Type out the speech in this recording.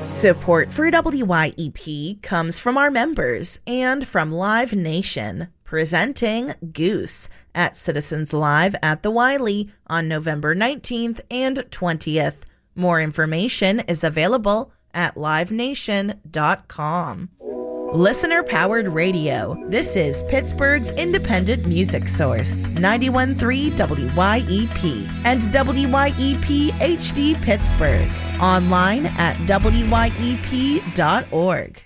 Support for WYEP comes from our members and from Live Nation, presenting Goose at Citizens Live at the Wiley on November 19th and 20th. More information is available at livenation.com. Listener-powered radio. This is Pittsburgh's independent music source, 91.3 WYEP and WYEP HD Pittsburgh. Online at WYEP.org.